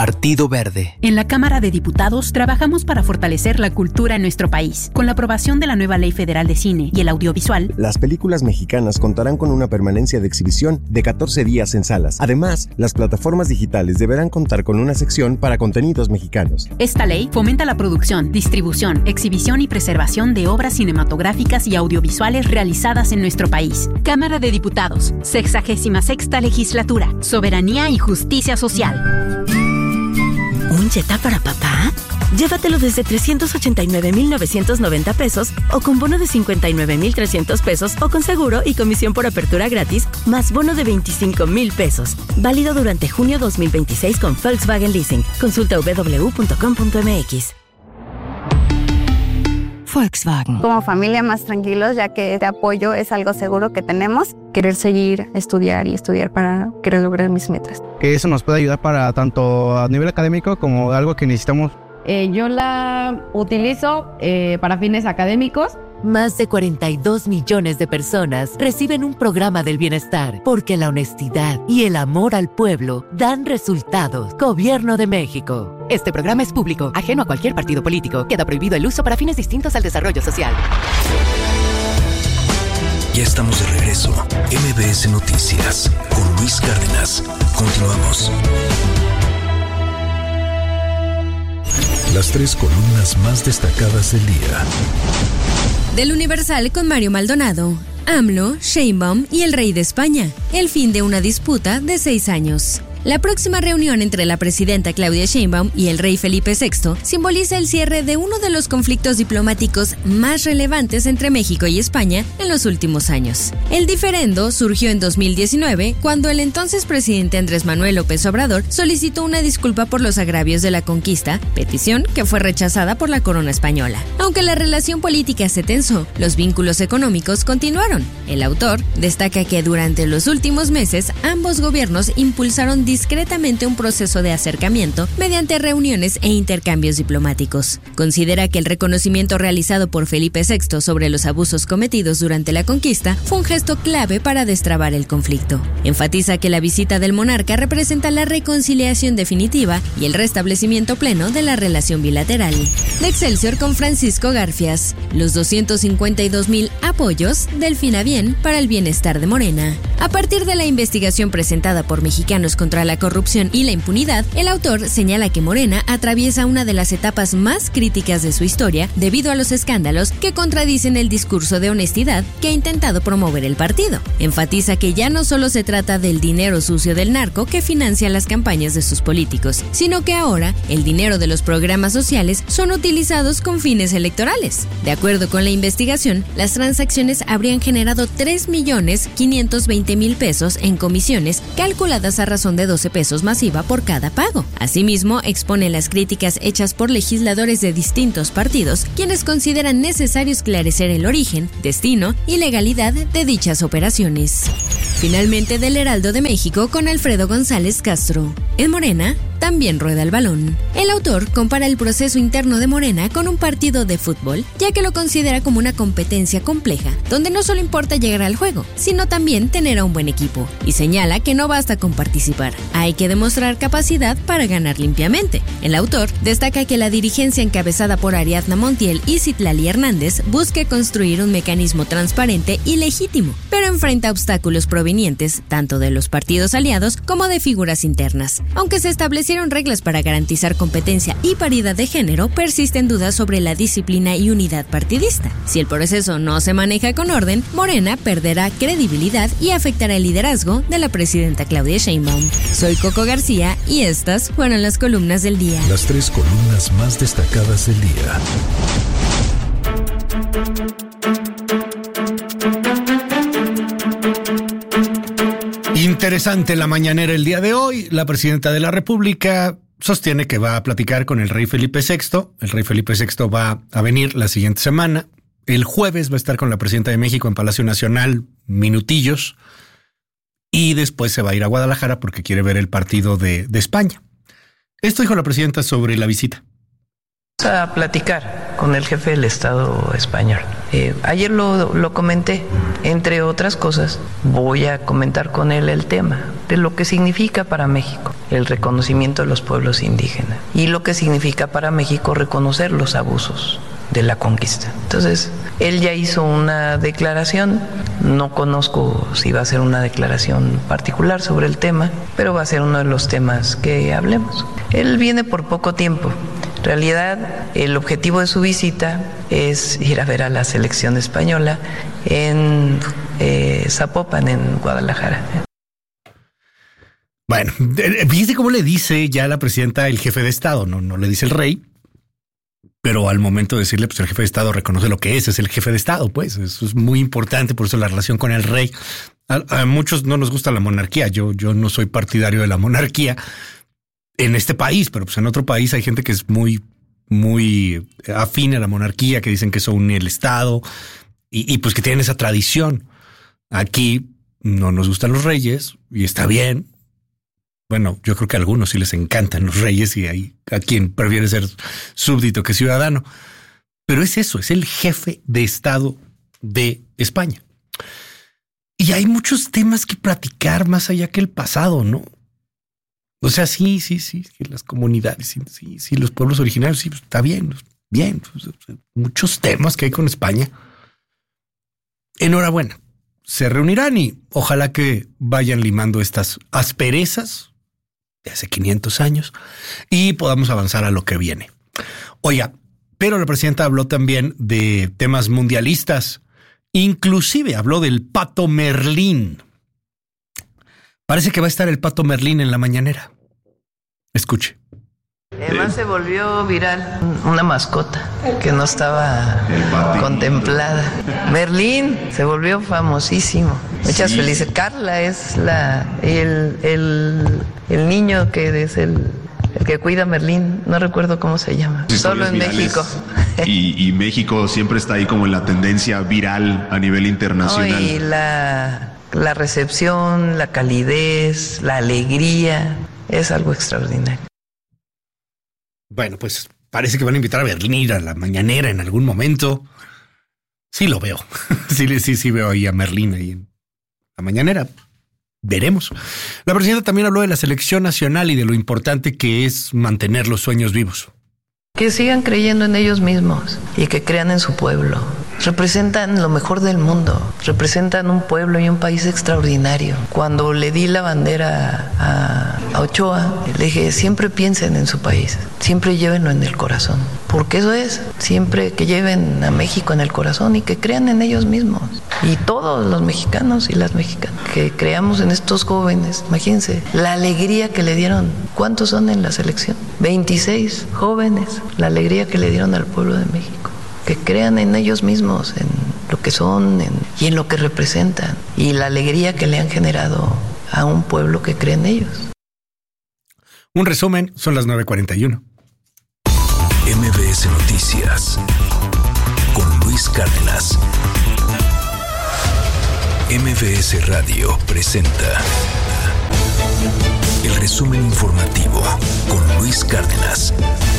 Partido Verde. En la Cámara de Diputados trabajamos para fortalecer la cultura en nuestro país. Con la aprobación de la nueva Ley Federal de Cine y el Audiovisual, las películas mexicanas contarán con una permanencia de exhibición de 14 días en salas. Además, las plataformas digitales deberán contar con una sección para contenidos mexicanos. Esta ley fomenta la producción, distribución, exhibición y preservación de obras cinematográficas y audiovisuales realizadas en nuestro país. Cámara de Diputados, 66ª Legislatura, Soberanía y Justicia Social. ¿Un Jetta para papá? Llévatelo desde 389,990 pesos o con bono de 59,300 pesos o con seguro y comisión por apertura gratis, más bono de 25,000 pesos. Válido durante junio 2026 con Volkswagen Leasing. Consulta www.com.mx. Volkswagen. Como familia más tranquilos, ya que este apoyo es algo seguro que tenemos. Querer seguir, estudiar para querer lograr mis metas. Que eso nos puede ayudar para tanto a nivel académico como algo que necesitamos. Yo la utilizo para fines académicos. Más de 42 millones de personas reciben un programa del bienestar porque la honestidad y el amor al pueblo dan resultados. Gobierno de México. Este programa es público, ajeno a cualquier partido político. Queda prohibido el uso para fines distintos al desarrollo social. Ya estamos de regreso. MBS Noticias con Luis Cárdenas. Continuamos. Las 3 columnas más destacadas del día. Del Universal con Mario Maldonado. AMLO, Sheinbaum y el rey de España. El fin de una disputa de 6 años. La próxima reunión entre la presidenta Claudia Sheinbaum y el rey Felipe VI simboliza el cierre de uno de los conflictos diplomáticos más relevantes entre México y España en los últimos años. El diferendo surgió en 2019, cuando el entonces presidente Andrés Manuel López Obrador solicitó una disculpa por los agravios de la conquista, petición que fue rechazada por la corona española. Aunque la relación política se tensó, los vínculos económicos continuaron. El autor destaca que durante los últimos meses ambos gobiernos impulsaron discretamente un proceso de acercamiento mediante reuniones e intercambios diplomáticos. Considera que el reconocimiento realizado por Felipe VI sobre los abusos cometidos durante la conquista fue un gesto clave para destrabar el conflicto. Enfatiza que la visita del monarca representa la reconciliación definitiva y el restablecimiento pleno de la relación bilateral. De Excelsior con Francisco Garfias. Los 252,000 apoyos del fin a bien para el bienestar de Morena. A partir de la investigación presentada por Mexicanos contra la corrupción y la impunidad, el autor señala que Morena atraviesa una de las etapas más críticas de su historia debido a los escándalos que contradicen el discurso de honestidad que ha intentado promover el partido. Enfatiza que ya no solo se trata del dinero sucio del narco que financia las campañas de sus políticos, sino que ahora el dinero de los programas sociales son utilizados con fines electorales. De acuerdo con la investigación, las transacciones habrían generado 3,520,000 pesos en comisiones calculadas a razón de 12 pesos masiva por cada pago. Asimismo, expone las críticas hechas por legisladores de distintos partidos, quienes consideran necesario esclarecer el origen, destino y legalidad de dichas operaciones. Finalmente, del Heraldo de México con Alfredo González Castro. En Morena también rueda el balón. El autor compara el proceso interno de Morena con un partido de fútbol, ya que lo considera como una competencia compleja, donde no solo importa llegar al juego, sino también tener a un buen equipo, y señala que no basta con participar, hay que demostrar capacidad para ganar limpiamente. El autor destaca que la dirigencia encabezada por Ariadna Montiel y Citlali Hernández busca construir un mecanismo transparente y legítimo, pero enfrenta obstáculos provenientes tanto de los partidos aliados como de figuras internas. Aunque se establecieron reglas para garantizar competencia y paridad de género, persisten dudas sobre la disciplina y unidad partidista. Si el proceso no se maneja con orden, Morena perderá credibilidad y afectará el liderazgo de la presidenta Claudia Sheinbaum. Soy Coco García y estas fueron las columnas del día. Las 3 columnas más destacadas del día. Interesante la mañanera el día de hoy. La presidenta de la República sostiene que va a platicar con el rey Felipe VI. El rey Felipe VI va a venir la siguiente semana. El jueves va a estar con la presidenta de México en Palacio Nacional, minutillos. Y después se va a ir a Guadalajara porque quiere ver el partido de España. Esto dijo la presidenta sobre la visita. Vamos a platicar con el jefe del Estado español. Ayer lo comenté, entre otras cosas, voy a comentar con él el tema de lo que significa para México el reconocimiento de los pueblos indígenas y lo que significa para México reconocer los abusos de la conquista. Entonces, él ya hizo una declaración, no conozco si va a ser una declaración particular sobre el tema, pero va a ser uno de los temas que hablemos. Él viene por poco tiempo. En realidad, el objetivo de su visita es ir a ver a la selección española en Zapopan, en Guadalajara. Bueno, fíjese cómo le dice ya la presidenta el jefe de Estado, no le dice el rey, pero al momento de decirle, pues el jefe de Estado reconoce lo que es el jefe de Estado, pues eso es muy importante, por eso la relación con el rey. A muchos no nos gusta la monarquía, yo no soy partidario de la monarquía en este país, pero pues en otro país hay gente que es muy afín a la monarquía, que dicen que son el Estado y pues que tienen esa tradición. Aquí no nos gustan los reyes y está bien. Bueno, yo creo que a algunos sí les encantan los reyes y hay a quien prefiere ser súbdito que ciudadano. Pero es eso, es el jefe de Estado de España. Y hay muchos temas que platicar más allá que el pasado, ¿no? O sea, sí, que las comunidades, sí, los pueblos originarios, sí, pues, está bien. Muchos temas que hay con España. Enhorabuena. Se reunirán y ojalá que vayan limando estas asperezas de hace 500 años y podamos avanzar a lo que viene. Oiga, pero la presidenta habló también de temas mundialistas, inclusive habló del Pato Merlín. Parece que va a estar el Pato Merlín en la mañanera. Escuche. Además se volvió viral una mascota que no estaba contemplada. Merlín se volvió famosísimo. Muchas felicidades. Carla es el niño que es el que cuida a Merlín. No recuerdo cómo se llama. Solo en México. Y México siempre está ahí como en la tendencia viral a nivel internacional. No, y la recepción, la calidez, la alegría, es algo extraordinario. Bueno, pues parece que van a invitar a Merlín a la mañanera en algún momento. Sí lo veo. Sí veo ahí a Merlín ahí en la mañanera. Veremos. La presidenta también habló de la selección nacional y de lo importante que es mantener los sueños vivos. Que sigan creyendo en ellos mismos y que crean en su pueblo. Representan lo mejor del mundo, representan un pueblo y un país extraordinario. Cuando le di la bandera a Ochoa, le dije, siempre piensen en su país, siempre llévenlo en el corazón. Porque eso es, siempre que lleven a México en el corazón y que crean en ellos mismos. Y todos los mexicanos y las mexicanas, que creamos en estos jóvenes. Imagínense, la alegría que le dieron. ¿Cuántos son en la selección? 26 jóvenes, la alegría que le dieron al pueblo de México. Que crean en ellos mismos, en lo que son y en lo que representan. Y la alegría que le han generado a un pueblo que cree en ellos. Un resumen, son las 9:41. MBS Noticias con Luis Cárdenas. MBS Radio presenta el resumen informativo con Luis Cárdenas.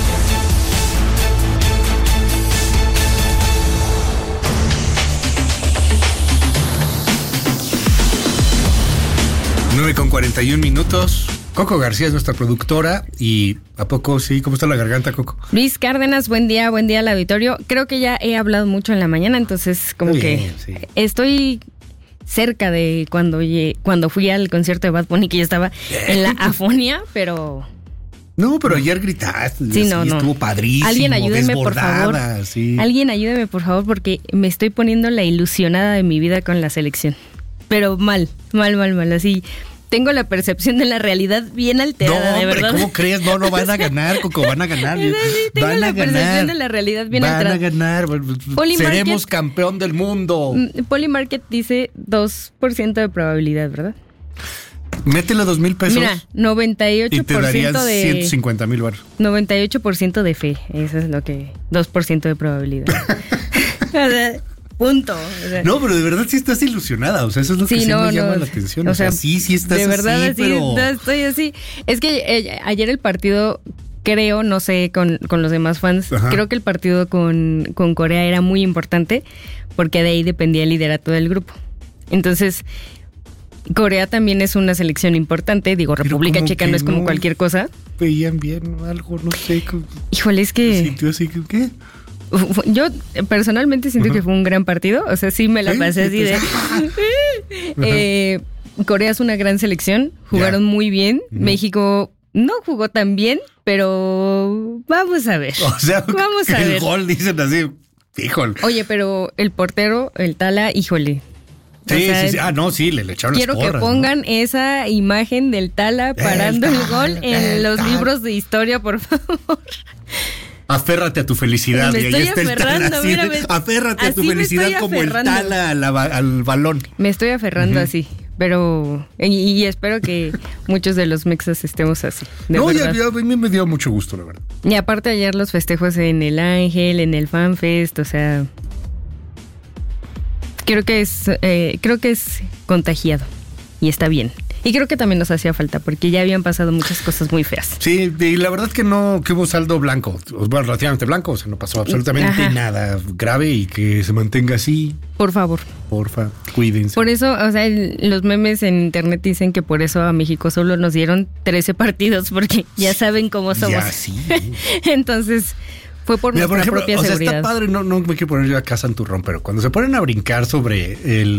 Con 41 minutos. Coco García es nuestra productora y ¿a poco sí? ¿Cómo está la garganta, Coco? Luis Cárdenas, buen día al auditorio. Creo que ya he hablado mucho en la mañana, entonces como que sí. Estoy cerca de cuando fui al concierto de Bad Bunny, que ya estaba en la afonía, pero... No, pero ayer gritaste. Sí, no. Estuvo padrísimo. Alguien ayúdeme, por favor. Sí. Alguien ayúdeme, por favor, porque me estoy poniendo la ilusionada de mi vida con la selección. Pero mal, así... Tengo la percepción de la realidad bien alterada, de verdad. ¿Cómo crees? No van a ganar, Coco, van a ganar. Tengo la percepción de la realidad bien alterada. Van a ganar. Seremos campeón del mundo. Polymarket dice 2% de probabilidad, ¿verdad? Métele $2,000. Mira, 98% y te darían de 150,000 baros. 98% de fe. Eso es lo que 2% de probabilidad. Punto. O sea, no, pero de verdad sí estás ilusionada. O sea, eso es lo que sí me llama la atención. O sea, sí estás de verdad, así, pero... No, estoy así. Es que ayer el partido, creo, no sé, con los demás fans, ajá, creo que el partido con Corea era muy importante porque de ahí dependía el liderato del grupo. Entonces, Corea también es una selección importante, digo, pero República Checa no es como cualquier cosa. Veían bien algo, no sé. Híjole, es que... ¿Sintió así que qué? Yo personalmente siento que fue un gran partido, o sea, sí me la pasé así de... Corea es una gran selección, jugaron muy bien, México no jugó tan bien, pero vamos a ver. O sea, vamos a ver. El gol dicen así, híjole. Oye, pero el portero, el Tala, híjole. Sí, sí. Ah, no, sí, le echaron las porras. Quiero que pongan esa imagen del Tala parando el gol en los libros de historia, por favor. Aférrate a tu felicidad. Me estoy aferrando, mira. Aférrate a tu felicidad como el Tala al balón. Me estoy aferrando así, pero... Y espero que muchos de los mexas estemos así. No, ya a mí me dio mucho gusto, la verdad. Y aparte ayer los festejos en el Ángel, en el FanFest, o sea... Creo que es contagiado y está bien. Y creo que también nos hacía falta porque ya habían pasado muchas cosas muy feas. Sí, y la verdad que hubo saldo blanco, bueno, relativamente blanco, o sea, no pasó absolutamente nada grave y que se mantenga así. Por favor. Porfa, cuídense. Por eso, o sea, los memes en internet dicen que por eso a México solo nos dieron 13 partidos porque ya saben cómo somos. Ya, sí. Entonces... Fue por nuestra propia seguridad. O sea, está padre, no me quiero poner yo acá santurrón, pero cuando se ponen a brincar sobre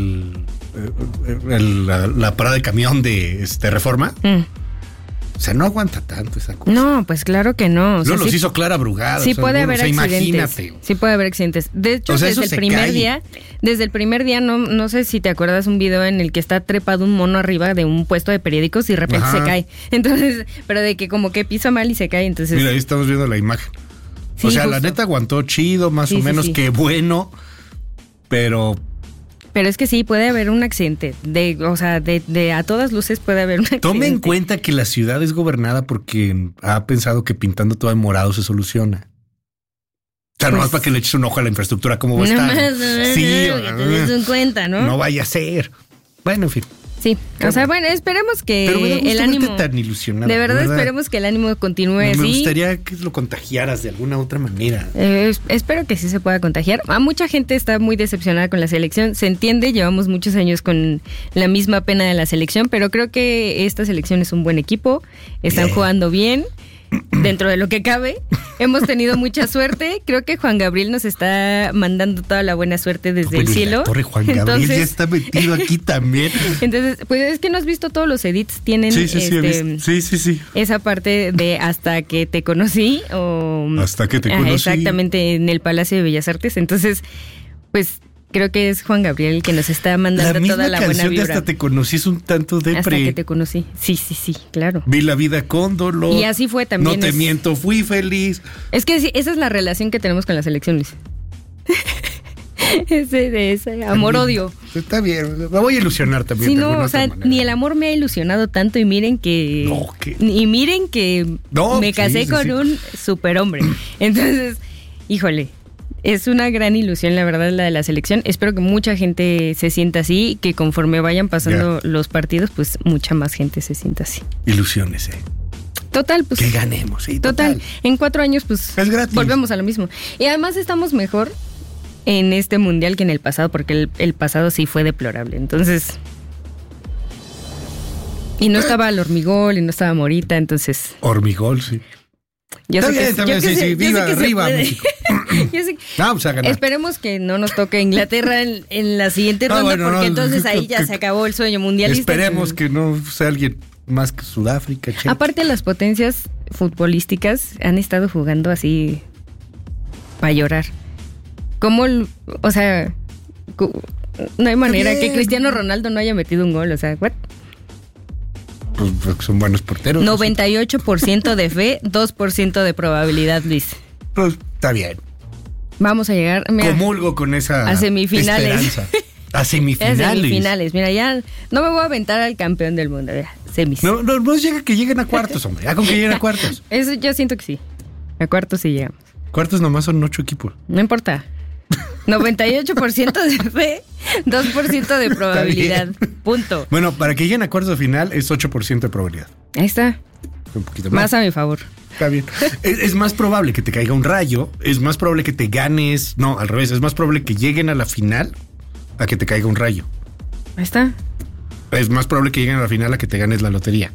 la parada de camión de Reforma, o sea, no aguanta tanto esa cosa. No, pues claro que no. O sea, los hizo Clara Brugada. Sí puede haber accidentes. Imagínate. Sí puede haber accidentes. De hecho, desde el primer día, no sé si te acuerdas un video en el que está trepado un mono arriba de un puesto de periódicos y de repente se cae. Entonces, pero de que como que pisa mal y se cae, entonces... Mira, ahí estamos viendo la imagen. Sí, o sea, justo. La neta aguantó chido, más o menos, qué bueno, pero... Pero es que sí, puede haber un accidente. O sea, de a todas luces puede haber un accidente. Tome en cuenta que la ciudad es gobernada porque ha pensado que pintando todo en morado se soluciona. O sea, nomás para que le eches un ojo a la infraestructura, ¿cómo va a estar? Sí, que te des en cuenta, ¿no? No vaya a ser. Bueno, en fin. Sí, o sea, bueno, esperemos que el ánimo... tan ilusionada, de verdad, esperemos que el ánimo continúe así. Me gustaría que lo contagiaras de alguna otra manera. Espero que sí se pueda contagiar. A mucha gente está muy decepcionada con la selección. Se entiende, llevamos muchos años con la misma pena de la selección, pero creo que esta selección es un buen equipo. Están jugando bien. Dentro de lo que cabe, hemos tenido mucha suerte. Creo que Juan Gabriel nos está mandando toda la buena suerte desde el cielo. Juan Gabriel ya está metido aquí también. Entonces, pues es que no has visto todos los edits. Tienen sí. Esa parte de hasta que te conocí o hasta que te conocí. Exactamente, en el Palacio de Bellas Artes. Entonces, pues creo que es Juan Gabriel el que nos está mandando toda la buena vibra. La misma canción de Hasta te conocí es un tanto depre. Hasta que te conocí. Sí, claro. Vi la vida con dolor. Y así fue también. No te miento, fui feliz. Es que sí, esa es la relación que tenemos con la selección, Luis. ese amor-odio. Está bien, me voy a ilusionar también. Sí, no, o sea, ni el amor me ha ilusionado tanto y miren que... me casé con un superhombre. Entonces, híjole... Es una gran ilusión, la verdad, la de la selección. Espero que mucha gente se sienta así, que conforme vayan pasando los partidos, pues mucha más gente se sienta así. Ilusiones, Total, pues... Que ganemos, sí, total. En 4 años, pues... Es gratis. Volvemos a lo mismo. Y además estamos mejor en este mundial que en el pasado, porque el pasado sí fue deplorable. Entonces... Y no estaba el Hormigol, y no estaba Morita, entonces... Hormigol, sí. Sí. Viva, arriba, México. Vamos a ganar. Esperemos que no nos toque Inglaterra en la siguiente ronda, porque entonces ahí ya se acabó el sueño mundialista. Esperemos que no sea alguien más que Sudáfrica. Aparte, las potencias futbolísticas han estado jugando así para llorar. ¿Cómo? O sea, no hay manera que Cristiano Ronaldo no haya metido un gol. O sea, ¿what? Pues son buenos porteros. 98% de fe, 2% de probabilidad, Luis. Pues está bien. Vamos a llegar, mira, comulgo con esa a semifinales. Esperanza. A semifinales. Mira, ya no me voy a aventar al campeón del mundo. Mira, semis. No llega que lleguen a cuartos, hombre. Ya con que lleguen a cuartos. Eso yo siento que sí. A cuartos sí llegamos. Cuartos nomás son 8 equipos. No importa. 98% de fe, 2% de probabilidad. Punto. Bueno, para que lleguen a cuartos de final es 8% de probabilidad. Ahí está. Un poquito más a mi favor. Está bien. Es más probable que te caiga un rayo, es más probable que te ganes, no, al revés, es más probable que lleguen a la final a que te caiga un rayo. Ahí está. Es más probable que lleguen a la final a que te ganes la lotería.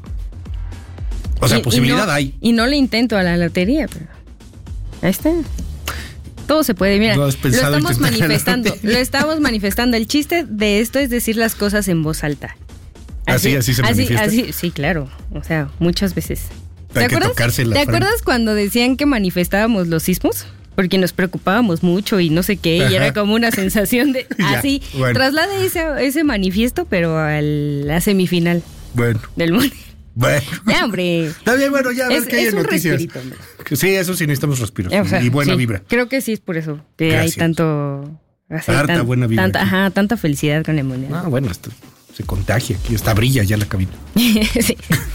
O sea, posibilidad hay. Y no le intento a la lotería, pero ahí está. Todo se puede, mira, lo estamos manifestando. Lo estamos manifestando. El chiste de esto es decir las cosas en voz alta. Así se manifiesta. Sí, claro. O sea, muchas veces. ¿Te acuerdas cuando decían que manifestábamos los sismos? Porque nos preocupábamos mucho y no sé qué, y era como una sensación de así. Bueno. Traslade ese manifiesto, pero a la semifinal del mundo. Bueno. Ya, hombre. Está bien, bueno, ya a ver qué hay en noticias. Sí, eso sí necesitamos respiros. O sea, y buena vibra. Creo que sí es por eso que hay tanto... Harta buena vibra. Tanta felicidad con el mundial. Ah, bueno, esto se contagia aquí, está brilla ya la cabina. Sí.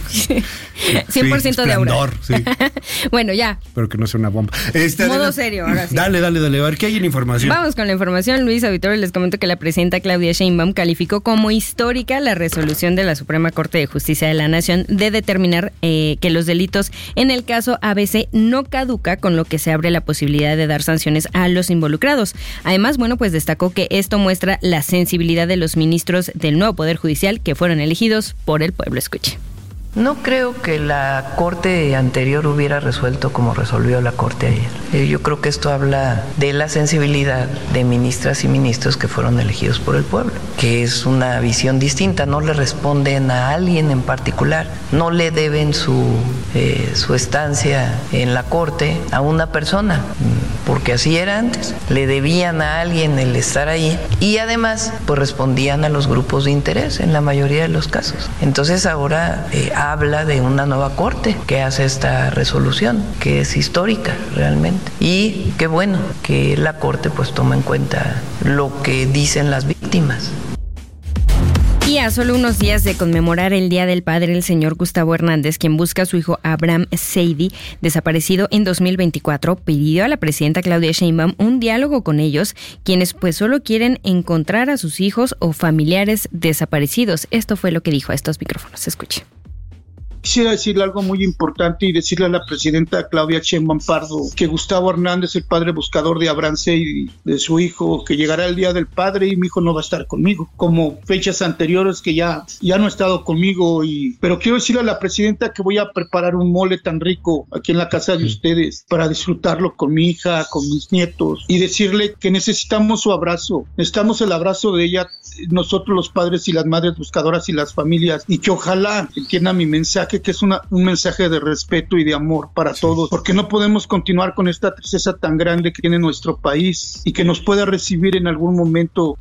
100% de aura. Sí. Bueno, ya. Pero que no sea una bomba. Modo serio, ahora sí. Dale. A ver, ¿qué hay en información? Vamos con la información. Luis Auditorio, les comento que la presidenta Claudia Sheinbaum calificó como histórica la resolución de la Suprema Corte de Justicia de la Nación de determinar que los delitos en el caso ABC no caduca, con lo que se abre la posibilidad de dar sanciones a los involucrados. Además, pues destacó que esto muestra la sensibilidad de los ministros del nuevo Poder Judicial que fueron elegidos por el pueblo. Escuche. No creo que la Corte anterior hubiera resuelto como resolvió la Corte ayer. Yo creo que esto habla de la sensibilidad de ministras y ministros que fueron elegidos por el pueblo, que es una visión distinta, no le responden a alguien en particular, no le deben su estancia en la Corte a una persona, porque así era antes, le debían a alguien el estar ahí y además pues respondían a los grupos de interés en la mayoría de los casos. Entonces ahora habla de una nueva corte que hace esta resolución, que es histórica realmente. Y qué bueno que la corte pues toma en cuenta lo que dicen las víctimas. Y a solo unos días de conmemorar el Día del Padre, el señor Gustavo Hernández, quien busca a su hijo Abraham Seidi, desaparecido en 2024, pidió a la presidenta Claudia Sheinbaum un diálogo con ellos, quienes pues solo quieren encontrar a sus hijos o familiares desaparecidos. Esto fue lo que dijo a estos micrófonos. Escuche. Quisiera decirle algo muy importante y decirle a la presidenta Claudia Sheinbaum Pardo que Gustavo Hernández, el padre buscador de Abraham Seidi, de su hijo, que llegará el Día del Padre y mi hijo no va a estar conmigo, como fechas anteriores que ya no ha estado conmigo. Pero quiero decirle a la presidenta que voy a preparar un mole tan rico aquí en la casa de ustedes para disfrutarlo con mi hija, con mis nietos, y decirle que necesitamos su abrazo, necesitamos el abrazo de ella, nosotros los padres y las madres buscadoras y las familias, y que ojalá entienda mi mensaje, que es un mensaje de respeto y de amor para todos, porque no podemos continuar con esta tristeza tan grande que tiene nuestro país y que nos pueda recibir en algún momento.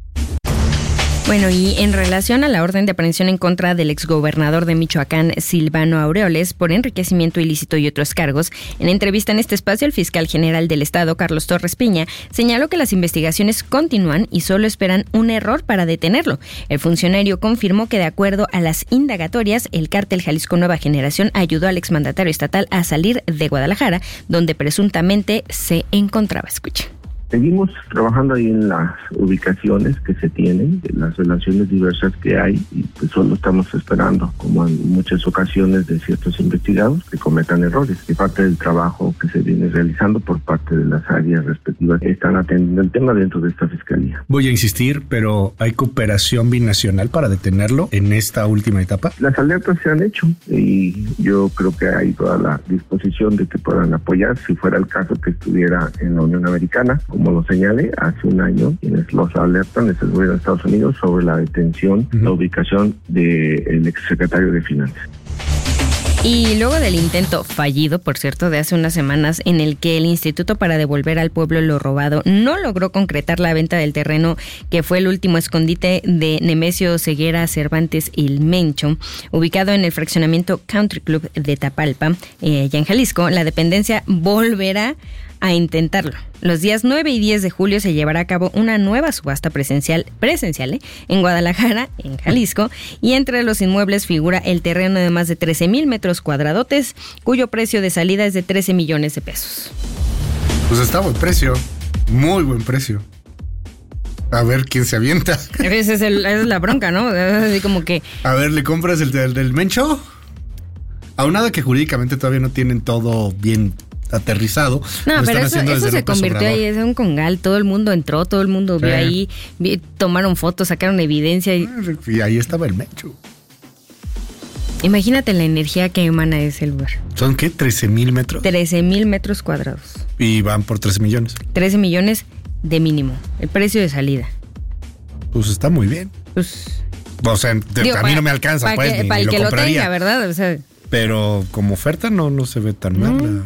Bueno, y en relación a la orden de aprehensión en contra del exgobernador de Michoacán, Silvano Aureoles, por enriquecimiento ilícito y otros cargos, en entrevista en este espacio, el fiscal general del Estado, Carlos Torres Piña, señaló que las investigaciones continúan y solo esperan un error para detenerlo. El funcionario confirmó que, de acuerdo a las indagatorias, el cártel Jalisco Nueva Generación ayudó al exmandatario estatal a salir de Guadalajara, donde presuntamente se encontraba. Escucha. Seguimos trabajando ahí en las ubicaciones que se tienen, en las relaciones diversas que hay, y pues solo estamos esperando, como en muchas ocasiones de ciertos investigados, que cometan errores. Y parte del trabajo que se viene realizando por parte de las áreas respectivas que están atendiendo el tema dentro de esta fiscalía. Voy a insistir, pero ¿hay cooperación binacional para detenerlo en esta última etapa? Las alertas se han hecho y yo creo que hay toda la disposición de que puedan apoyar si fuera el caso que estuviera en la Unión Americana. Como lo señalé, hace un año quienes los alertan es el gobierno de Estados Unidos sobre la detención, la ubicación del exsecretario de Finanzas. Y luego del intento fallido, por cierto, de hace unas semanas, en el que el Instituto para Devolver al Pueblo lo Robado no logró concretar la venta del terreno que fue el último escondite de Nemesio Ceguera Cervantes El Mencho, ubicado en el fraccionamiento Country Club de Tapalpa, allá en Jalisco, la dependencia volverá a intentarlo. Los días 9 y 10 de julio se llevará a cabo una nueva subasta presencial en Guadalajara, en Jalisco, y entre los inmuebles figura el terreno de más de 13,000 metros cuadradotes, cuyo precio de salida es de 13 millones de pesos. Pues está buen precio, muy buen precio. A ver quién se avienta. Esa es la bronca, ¿no? Así como que... A ver, ¿le compras el del Mencho? Aunado que jurídicamente todavía no tienen todo bien aterrizado. No, pero eso se convirtió ahí, es un congal, todo el mundo entró, todo el mundo vio ahí, tomaron fotos, sacaron evidencia. Y ahí estaba el Mencho. Imagínate la energía que emana ese lugar. ¿Son qué? ¿13,000 metros? 13,000 metros cuadrados. Y van por 13 millones. 13 millones de mínimo, el precio de salida. Pues está muy bien. Pues, o sea, a mí no me alcanza, para el que lo tenga, ¿verdad? O sea, pero como oferta no se ve tan mal.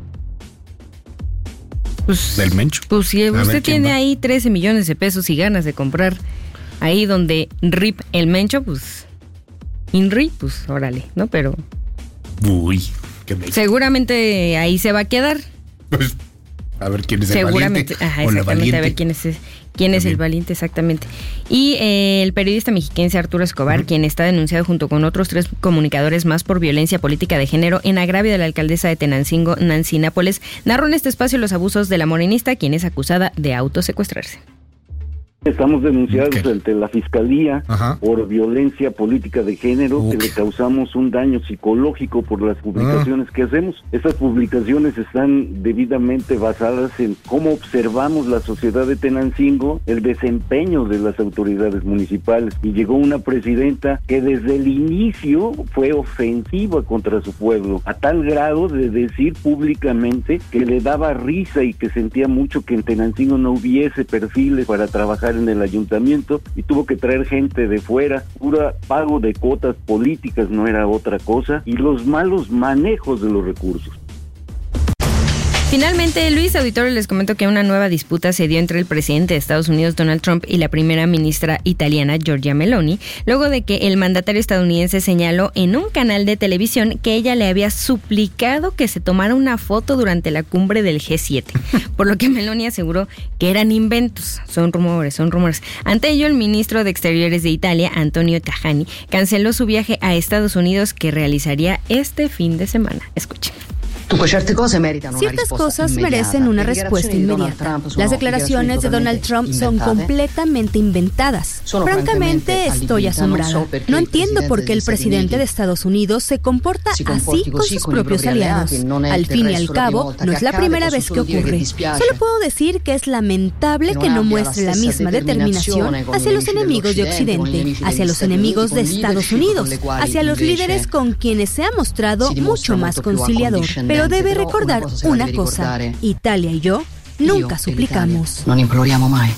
Pues, del Mencho. Pues si usted tiene ahí 13 millones de pesos y ganas de comprar ahí donde RIP el Mencho, pues INRI, pues órale, ¿no? Pero uy, qué seguramente ahí se va a quedar. Pues a ver quién es el valiente. Ajá, exactamente, a ver quién es el valiente, exactamente. Y el periodista mexiquense Arturo Escobar, quien está denunciado junto con otros 3 comunicadores más por violencia política de género en agravio de la alcaldesa de Tenancingo, Nancy Nápoles, narró en este espacio los abusos de la morenista, quien es acusada de autosecuestrarse. Estamos denunciados ante la Fiscalía por violencia política de género, que le causamos un daño psicológico por las publicaciones que hacemos. Estas publicaciones están debidamente basadas en cómo observamos la sociedad de Tenancingo, el desempeño de las autoridades municipales. Y llegó una presidenta que desde el inicio fue ofensiva contra su pueblo, a tal grado de decir públicamente que le daba risa y que sentía mucho que en Tenancingo no hubiese perfiles para trabajar en el ayuntamiento, y tuvo que traer gente de fuera. Pura pago de cuotas políticas, no era otra cosa, y los malos manejos de los recursos. Finalmente, Luis Auditorio, les comento que una nueva disputa se dio entre el presidente de Estados Unidos, Donald Trump, y la primera ministra italiana, Giorgia Meloni, luego de que el mandatario estadounidense señaló en un canal de televisión que ella le había suplicado que se tomara una foto durante la cumbre del G7, por lo que Meloni aseguró que eran inventos, son rumores. Ante ello, el ministro de Exteriores de Italia, Antonio Tajani, canceló su viaje a Estados Unidos que realizaría este fin de semana. Escuchen. Ciertas cosas merecen una respuesta inmediata. Las declaraciones de Donald Trump son completamente inventadas. Francamente, estoy asombrada. No entiendo por qué el presidente de Estados Unidos se comporta así con sus propios aliados. Al fin y al cabo, no es la primera vez que ocurre. Solo puedo decir que es lamentable que no muestre la misma determinación hacia los enemigos de Occidente, hacia los enemigos de Estados Unidos, hacia los líderes con quienes se ha mostrado mucho más conciliador. Pero debe recordar una cosa, Italia y yo nunca suplicamos. No imploriamo mai.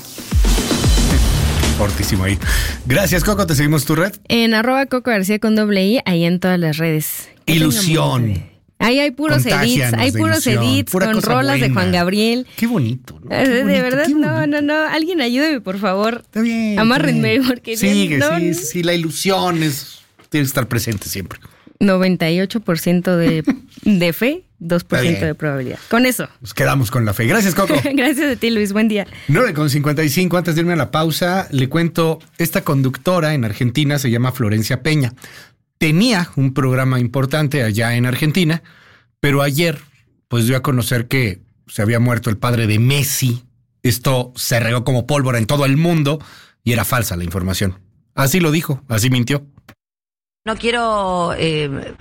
Fortísimo ahí. Gracias, Coco. ¿Te seguimos tu red? En @Coco García con +I, ahí en todas las redes. Ilusión. Ahí hay puros edits con rolas de Juan Gabriel. Qué bonito, ¿no? De verdad, no. Alguien ayúdeme, por favor. Está bien. Amárrenme, porque... Sí, la ilusión tiene que estar presente siempre. 98% de fe, 2% de probabilidad. Con eso. Nos quedamos con la fe. Gracias, Coco. Gracias a ti, Luis. Buen día. 9:55. Antes de irme a la pausa, le cuento, esta conductora en Argentina se llama Florencia Peña. Tenía un programa importante allá en Argentina, pero ayer pues dio a conocer que se había muerto el padre de Messi. Esto se regó como pólvora en todo el mundo y era falsa la información. Así lo dijo, así mintió. No quiero